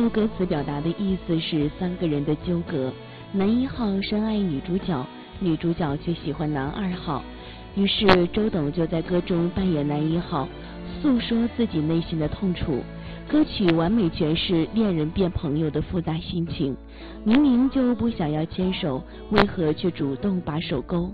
歌词表达的意思是三个人的纠葛，男一号深爱女主角，女主角却喜欢男二号，于是周董就在歌中扮演男一号，诉说自己内心的痛楚。歌曲完美诠释恋人变朋友的复杂心情，明明就不想要牵手，为何却主动把手勾？